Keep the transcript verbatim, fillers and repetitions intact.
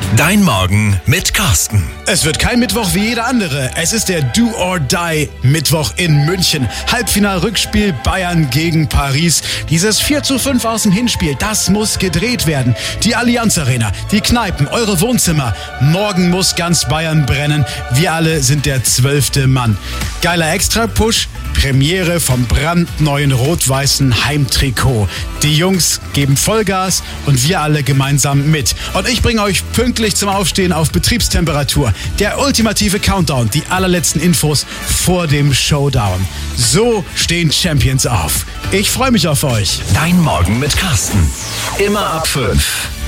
Dein Morgen mit Carsten. Es wird kein Mittwoch wie jeder andere. Es ist der Do or Die Mittwoch in München. Halbfinal-Rückspiel Bayern gegen Paris. Dieses vier zu fünf aus dem Hinspiel, das muss gedreht werden. Die Allianz Arena, die Kneipen, eure Wohnzimmer. Morgen muss ganz Bayern brennen. Wir alle sind der zwölfte Mann. Geiler Extra-Push. Premiere vom brandneuen rot-weißen Heimtrikot. Die Jungs geben Vollgas und wir alle gemeinsam mit. Und ich bringe euch pünktlich zum Aufstehen auf Betriebstemperatur. Der ultimative Countdown, die allerletzten Infos vor dem Showdown. So stehen Champions auf. Ich freue mich auf euch. Dein Morgen mit Carsten. Immer ab fünf.